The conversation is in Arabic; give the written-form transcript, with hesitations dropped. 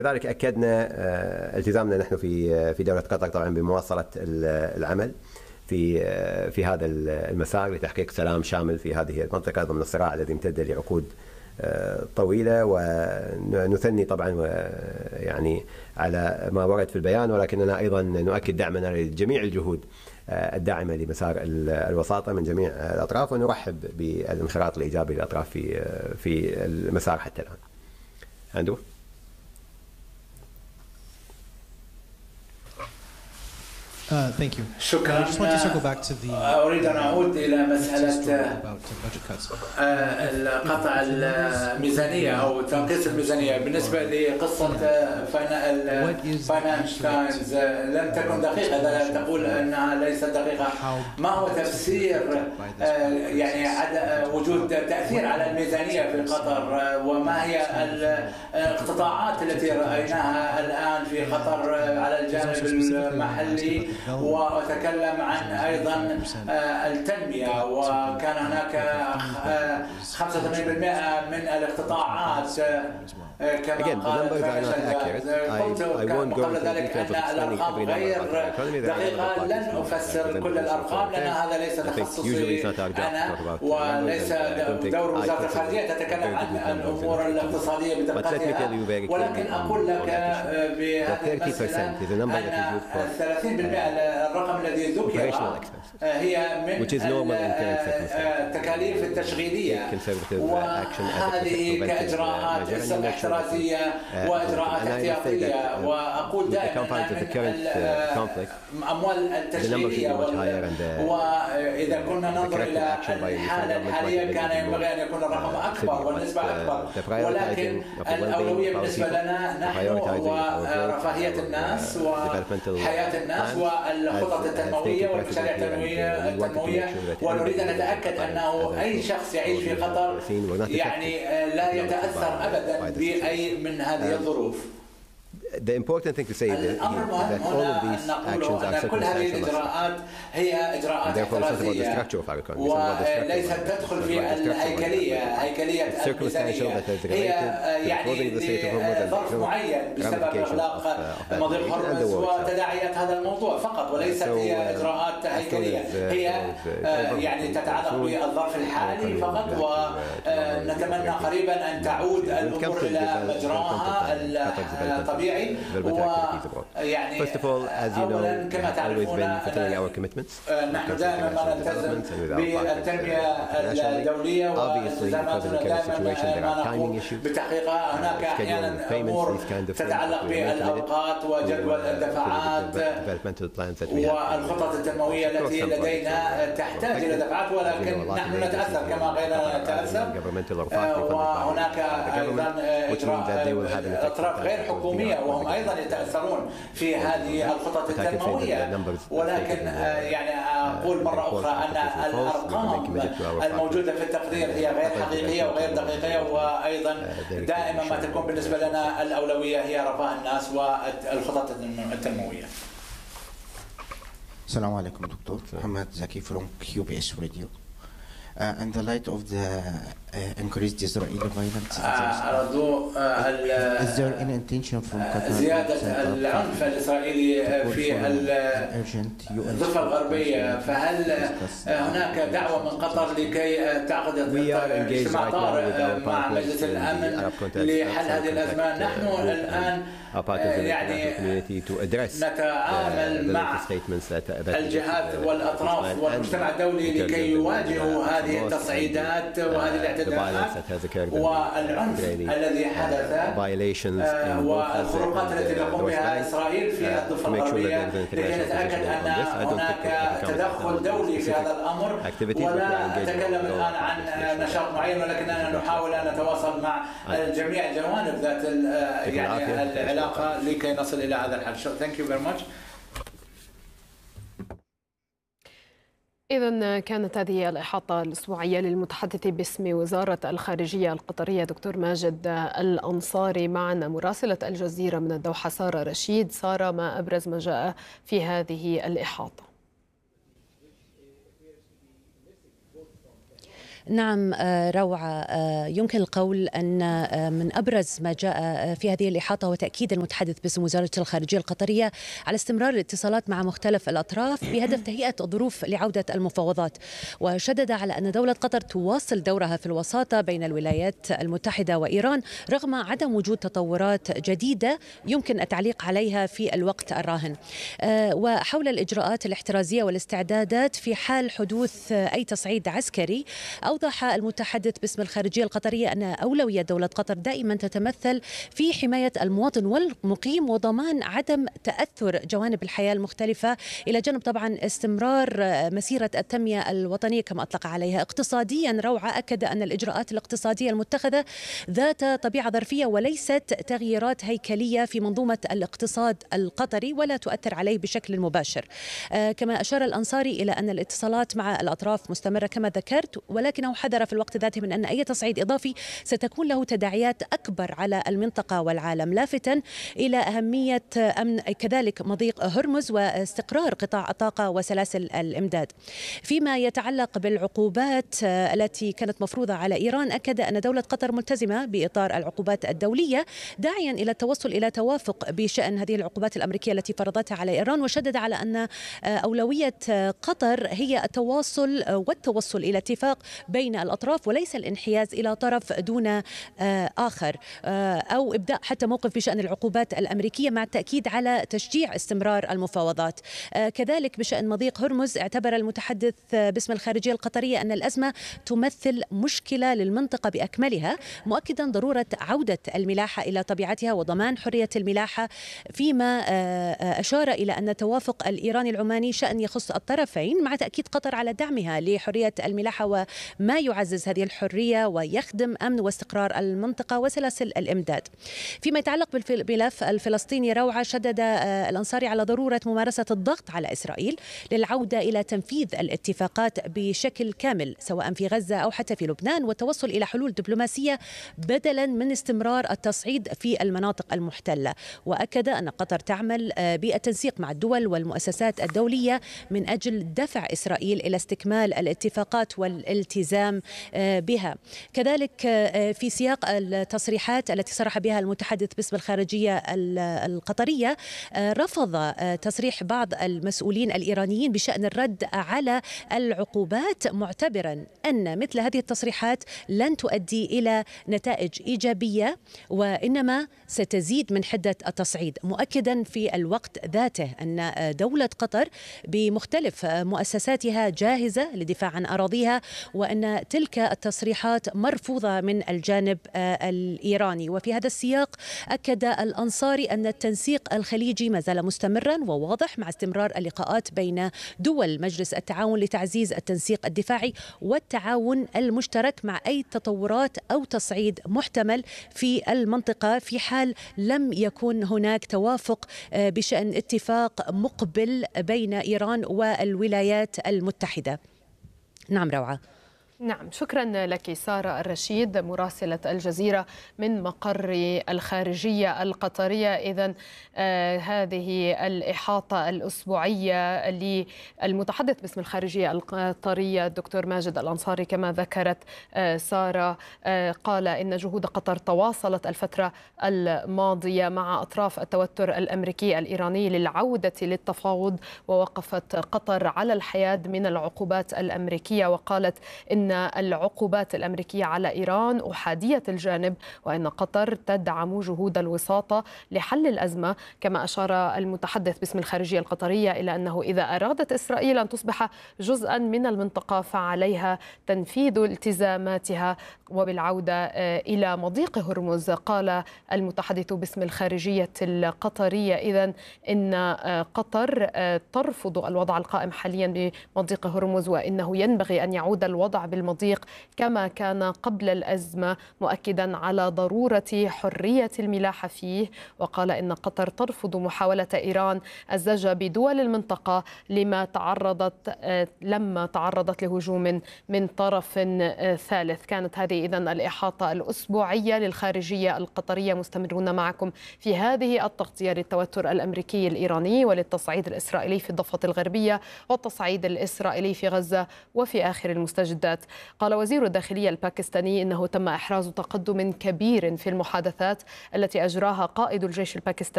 لذلك أكدنا التزامنا نحن في دولة قطر طبعا بمواصلة العمل في هذا المسار لتحقيق سلام شامل في هذه المنطقة ضمن الصراع الذي امتد لعقود طويلة. ونثني طبعا يعني على ما ورد في البيان، ولكننا أيضا نؤكد دعمنا لجميع الجهود الداعمة لمسار الوساطة من جميع الأطراف، ونرحب بالانخراط الإيجابي للأطراف في المسار حتى الآن. أندرو. Thank you. شكرا. I just want to circle back to the أريد أن أعود إلى مسألة قطع الميزانية أو تنقيص الميزانية. بالنسبة لقصة فاينانس تايمز لم تكن دقيقة، لا تقول أنها ليست دقيقة. ما هو تفسير يعني وجود تأثير على الميزانية في قطر، وما هي الاقتطاعات التي رأيناها الآن في قطر على الجانب المحلي؟ وأتكلم عن أيضا التنمية، وكان هناك 85% من الاقتطاعات كما قلت قبل ذلك أن الأرقام غير دقيقة. لن أفسر كل الأرقام لأن هذا ليس تخصصي أنا، وليس دور وزارة الخارجية تتكلم عن الأمور الاقتصادية بدقتها. ولكن أقول لك بهذه المسألة أن 30% الرقم الذي ذكر هي من التكاليف التشغيلية، وهذه كإجراءات احترازية وإجراءات احتياطية. وأقول دائما أن الأموال التشغيلية، وإذا كنا ننظر إلى الحالة الحالية كان ينبغي أن يكون الرقم أكبر والنسبة أكبر، ولكن الأولوية بالنسبة لنا نحن ورفاهية الناس وحياة الناس والخطط التنموية والمشاريع التنموية. ونريد أن نتأكد أنه أي شخص يعيش في قطر يعني لا يتأثر أبدا بأي من هذه الظروف. The important thing to say is that all of these actions are circumstantial. هي إجراءات احترازية وليست تدخل في هيكلية الميزانية. هي يعني ظرف معين بسبب إغلاق مضيق هرمز وتداعيات هذا الموضوع فقط، وليست هي إجراءات هيكلية. هي يعني تتعلق بالظرف الحالي فقط، ونتمنى قريبا أن تعود الأمور إلى مجراها الطبيعي. يعني أولا كما تعرفون نحن دائما ما نلتزم بالتنمية الدولية والتزاماتنا دائما ما نقوم بتحقيقها. هناك أحيانا أمور تتعلق بالأوقات وجدول الدفعات والخطط التنموية التي لدينا تحتاج إلى دفعات، ولكن نحن نتأثر كما غيرنا نتأثر. وهناك أيضا أطراف غير حكومية وهم أيضا يتأثرون في هذه الخطط التنموية. ولكن يعني أقول مرة أخرى أن الأرقام الموجودة في التقرير هي غير حقيقية وغير دقيقية، وأيضا دائما ما تكون بالنسبة لنا الأولوية هي رفاه الناس والخطط التنموية. السلام عليكم دكتور محمد زكي from QBS Radio. In the light of the increased Israeli violence, على ضوء is there any intention from Qatar زيادة العنف الإسرائيلي في الضفة الغربية؟ فهل هناك دعوة من قطر لكي تعقد اجتماع طارئ مع مجلس الأمن لحل هذه الأزمة؟ نحن الآن يعني نتعامل مع الجهات والأطراف والمجتمع الدولي لكي يواجهوا هذه التصعيدات وهذه الاعتداءات والعنف الذي حدث والخروقات التي تقوم بها إسرائيل في الضفة الغربية، لكي نتأكد أن هناك تدخل دولي في هذا الأمر. ولا أتكلم الآن عن نشاط معين، ولكننا نحاول أن نتواصل مع جميع الجوانب ذات يعني العلاقة لكي نصل إلى هذا الحل. Thank you very much. إذن كانت هذه الإحاطة الأسبوعية للمتحدث باسم وزارة الخارجية القطرية دكتور ماجد الأنصاري. معنا مراسلة الجزيرة من الدوحة سارة رشيد. سارة، ما أبرز ما جاء في هذه الإحاطة؟ نعم روعة، يمكن القول أن من أبرز ما جاء في هذه الإحاطة هو تأكيد المتحدث باسم وزارة الخارجية القطرية على استمرار الاتصالات مع مختلف الأطراف بهدف تهيئة الظروف لعودة المفاوضات، وشدد على أن دولة قطر تواصل دورها في الوساطة بين الولايات المتحدة وإيران رغم عدم وجود تطورات جديدة يمكن التعليق عليها في الوقت الراهن. وحول الإجراءات الاحترازية والاستعدادات في حال حدوث أي تصعيد عسكري، أوضح المتحدث باسم الخارجية القطرية أن أولوية دولة قطر دائما تتمثل في حماية المواطن والمقيم وضمان عدم تأثر جوانب الحياة المختلفة، إلى جانب طبعا استمرار مسيرة التنمية الوطنية كما أطلق عليها. اقتصاديا روعة أكد أن الإجراءات الاقتصادية المتخذة ذات طبيعة ظرفية وليست تغييرات هيكلية في منظومة الاقتصاد القطري ولا تؤثر عليه بشكل مباشر. كما أشار الأنصاري إلى أن الاتصالات مع الأطراف مستمرة كما ذكرت، ولكنه حذر في الوقت ذاته من أن أي تصعيد إضافي ستكون له تداعيات أكبر على المنطقة والعالم، لافتا إلى أهمية أمن كذلك مضيق هرمز واستقرار قطاع الطاقة وسلاسل الإمداد. فيما يتعلق بالعقوبات التي كانت مفروضة على إيران، أكد أن دولة قطر ملتزمة بإطار العقوبات الدولية، داعيا إلى التوصل إلى توافق بشأن هذه العقوبات الأمريكية التي فرضتها على إيران، وشدد على أن أولوية قطر هي التواصل والتوصل إلى اتفاق بين الأطراف وليس الانحياز إلى طرف دون آخر أو إبداء حتى موقف بشأن العقوبات الأمريكية، مع التأكيد على تشجيع استمرار المفاوضات. كذلك بشأن مضيق هرمز، اعتبر المتحدث باسم الخارجية القطرية أن الأزمة تمثل مشكلة للمنطقة بأكملها، مؤكدا ضرورة عودة الملاحة إلى طبيعتها وضمان حرية الملاحة، فيما أشار إلى أن التوافق الإيراني العماني شأن يخص الطرفين، مع تأكيد قطر على دعمها لحرية الملاحة وما يعزز هذه الحرية ويخدم أمن واستقرار المنطقة وسلاسل الإمداد. فيما يتعلق بالملف الفلسطيني روعة، شدد الأنصاري على ضرورة ممارسة الضغط على إسرائيل للعودة إلى تنفيذ الاتفاقات بشكل كامل سواء في غزة أو حتى في لبنان، والتوصل إلى حلول دبلوماسية بدلا من استمرار التصعيد في المناطق المحتلة. وأكد أن قطر تعمل بالتنسيق مع الدول والمؤسسات الدولية من أجل دفع إسرائيل إلى استكمال الاتفاقات والالتزام بها. كذلك في سياق التصريحات التي صرح بها المتحدث باسم الخارجية القطرية، رفض تصريح بعض المسؤولين الإيرانيين بشأن الرد على العقوبات، معتبرا أن مثل هذه التصريحات لن تؤدي إلى نتائج إيجابية وإنما ستزيد من حدة التصعيد، مؤكدا في الوقت ذاته أن دولة قطر بمختلف مؤسساتها جاهزة للدفاع عن أراضيها، وأن تلك التصريحات مرفوضة من الجانب الإيراني. وفي هذا السياق أكد الأنصاري أن التنسيق الخليجي ما زال مستمرا وواضح مع استمرار اللقاءات بين دول مجلس التعاون لتعزيز التنسيق الدفاعي والتعاون المشترك مع أي تطورات أو تصعيد محتمل في المنطقة في حال لم يكن هناك توافق بشأن اتفاق مقبل بين إيران والولايات المتحدة. نعم روعة. نعم، شكرا لك سارة الرشيد مراسلة الجزيرة من مقر الخارجية القطرية. إذن هذه الإحاطة الأسبوعية للمتحدث باسم الخارجية القطرية الدكتور ماجد الأنصاري، كما ذكرت سارة قال إن جهود قطر تواصلت الفترة الماضية مع أطراف التوتر الأمريكي الإيراني للعودة للتفاوض، ووقفت قطر على الحياد من العقوبات الأمريكية، وقالت إن العقوبات الأمريكية على إيران أحادية الجانب، وأن قطر تدعم جهود الوساطة لحل الأزمة. كما أشار المتحدث باسم الخارجية القطرية إلى أنه إذا أرادت إسرائيل أن تصبح جزءا من المنطقة فعليها تنفيذ التزاماتها وبالعودة إلى مضيق هرمز. قال المتحدث باسم الخارجية القطرية إذن إن قطر ترفض الوضع القائم حاليا بمضيق هرمز، وإنه ينبغي أن يعود الوضع بالمضيق كما كان قبل الأزمة، مؤكدا على ضرورة حرية الملاحة فيه. وقال إن قطر ترفض محاولة إيران الزج بدول المنطقة لما تعرضت لهجوم من طرف ثالث. كانت هذه إذن الإحاطة الأسبوعية للخارجية القطرية. مستمرون معكم في هذه التغطية للتوتر الأمريكي الإيراني وللتصعيد الإسرائيلي في الضفة الغربية والتصعيد الإسرائيلي في غزة وفي آخر المستجدات قال وزير الداخلية الباكستاني إنه تم إحراز تقدم كبير في المحادثات التي أجراها قائد الجيش الباكستاني